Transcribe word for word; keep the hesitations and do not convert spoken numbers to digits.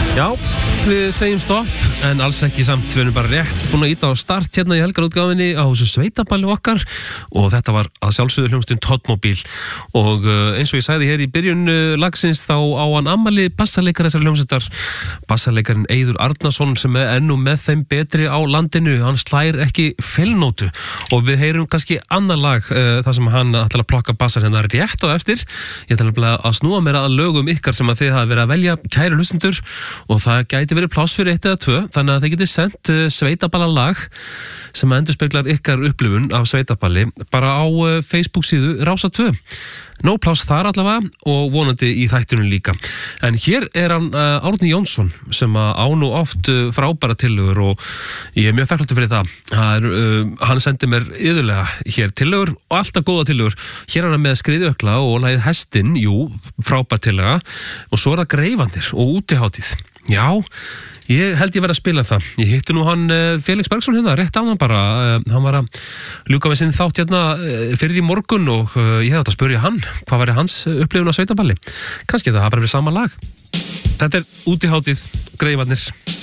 Já, við segjum stopp, en alls ekki samt, við erum bara rétt búin að íta á start hérna í helgarútgáfinni á þessu sveitaballi okkar og þetta var að sjálfsögðu hljómsveitin Toddmobil og eins og ég sagði hér í byrjun lagsins þá á hann afmæli bassaleikar þessar hljómsveitar, bassaleikarin Eiður Arnarsson sem er ennú með þeim betri á landinu, hann slær ekki feilnótu og við heyrum kannski annar lag uh, þar sem hann ætlar að plokka bassar hérna rétt á eftir. Ég ætla að snúa mér að lögum ykkar sem að þið hafa verið að velja, kæru hlustendur, og það gæti verið pláss fyrir eitt eða tvö, þannig að þið getið sendt uh, sveitaballalag sem endurspeglar ykkar upplifun af sveitaballi bara á uh, Facebook síðu Rása tvö. Nó pláss þar allavega og vonandi í þættunum líka. En hér er hann uh, Árni Jónsson sem á nú oft uh, frábæra tillögur og ég er mjög þakklátur fyrir það. það er, uh, hann sendi mér iðulega hér tillögur og alltaf góða tillögur. Hér er hann með Skriðjökla og lagið Hestinn, jú, frábær tillaga, og svo er það Greifandir og Útihátíð. Já, ég held ég verið að spila það. Ég hitti nú hann Felix Bergsson hérna, rétt á hann bara. Hann var að ljúka með sinn þátt hérna fyrir í morgun og ég hefði átt að spyrja hann hvað væri hans upplifun á sveitaballi. Kannski það hafa bara verið sama lag. Þetta er Útihátíð, Greifandir.